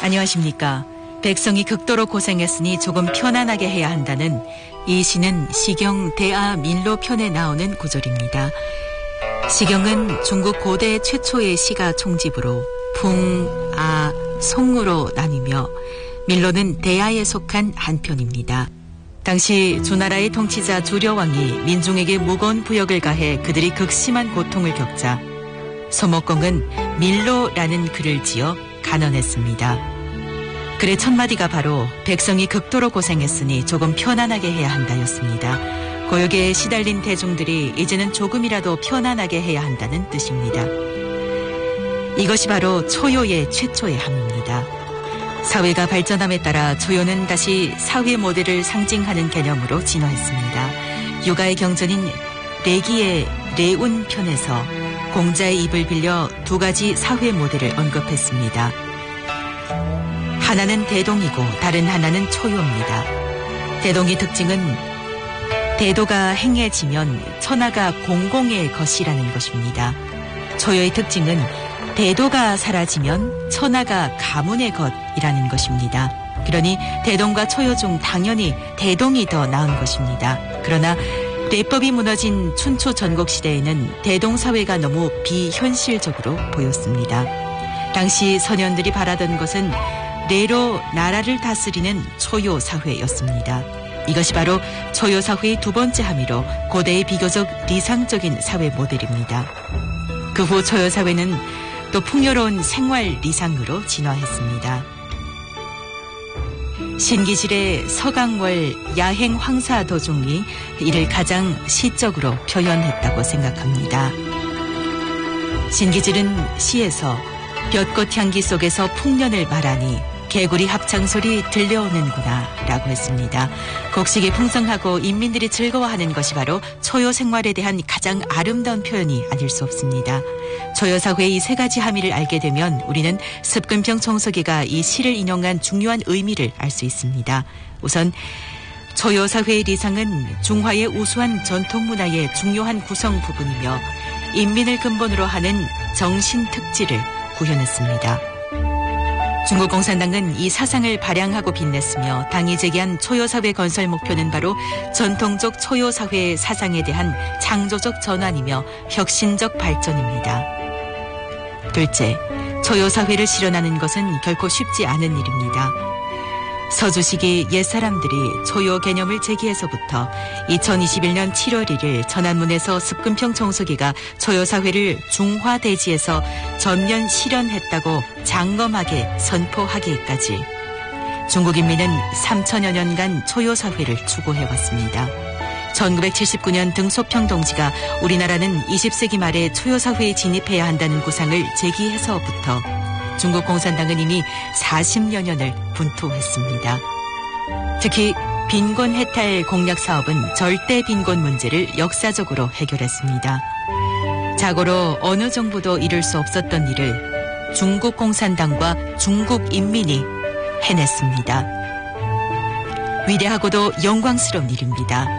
안녕하십니까. 백성이 극도로 고생했으니 조금 편안하게 해야 한다는 이 시는 시경 대아 민로 편에 나오는 구절입니다. 시경은 중국 고대 최초의 시가 총집으로 풍, 아, 송으로 나뉘며 민로는 대아에 속한 한 편입니다. 당시 주나라의 통치자 주려왕이 민중에게 무거운 부역을 가해 그들이 극심한 고통을 겪자 서목공은 민로라는 글을 지어 간언했습니다. 글의 첫마디가 바로 백성이 극도로 고생했으니 조금 편안하게 해야 한다였습니다. 고역에 시달린 대중들이 이제는 조금이라도 편안하게 해야 한다는 뜻입니다. 이것이 바로 초요의 최초의 함입니다. 사회가 발전함에 따라 초요는 다시 사회 모델을 상징하는 개념으로 진화했습니다. 육아의 경전인 레기의 레운 편에서 공자의 입을 빌려 두 가지 사회 모델을 언급했습니다. 하나는 대동이고 다른 하나는 초요입니다. 대동의 특징은 대도가 행해지면 천하가 공공의 것이라는 것입니다. 초요의 특징은 대도가 사라지면 천하가 가문의 것이라는 것입니다. 그러니 대동과 초요 중 당연히 대동이 더 나은 것입니다. 그러나 대법이 무너진 춘추 전국시대에는 대동사회가 너무 비현실적으로 보였습니다. 당시 선현들이 바라던 것은 내로 나라를 다스리는 초요사회였습니다. 이것이 바로 초요사회의 두 번째 함의로 고대의 비교적 리상적인 사회 모델입니다. 그 후 초요사회는 또 풍요로운 생활 리상으로 진화했습니다. 신기질의 서강월 야행 황사 도중이 이를 가장 시적으로 표현했다고 생각합니다. 신기질은 시에서 볕꽃 향기 속에서 풍년을 말하니 개구리 합창소리 들려오는구나 라고 했습니다. 곡식이 풍성하고 인민들이 즐거워하는 것이 바로 초요 생활에 대한 가장 아름다운 표현이 아닐 수 없습니다. 초요사회의 이 세 가지 함의를 알게 되면 우리는 습근평 청소기가 이 시를 인용한 중요한 의미를 알 수 있습니다. 우선 초요사회의 리상은 중화의 우수한 전통문화의 중요한 구성 부분이며 인민을 근본으로 하는 정신특질을 구현했습니다. 중국 공산당은 이 사상을 발扬하고 빛냈으며 당이 제기한 초요사회 건설 목표는 바로 전통적 초요사회의 사상에 대한 창조적 전환이며 혁신적 발전입니다. 둘째, 초요사회를 실현하는 것은 결코 쉽지 않은 일입니다. 서주시기 옛사람들이 초요 개념을 제기해서부터 2021년 7월 1일 천안문에서 습근평 청소기가 초요사회를 중화대지에서 전면 실현했다고 장엄하게 선포하기까지 중국 인민은 3천여 년간 초요사회를 추구해왔습니다. 1979년 등소평 동지가 우리나라는 20세기 말에 초요사회에 진입해야 한다는 구상을 제기해서부터 중국 공산당은 이미 40여 년을 분투했습니다. 특히 빈곤 해탈 공약 사업은 절대 빈곤 문제를 역사적으로 해결했습니다. 자고로 어느 정부도 이룰 수 없었던 일을 중국 공산당과 중국 인민이 해냈습니다. 위대하고도 영광스러운 일입니다.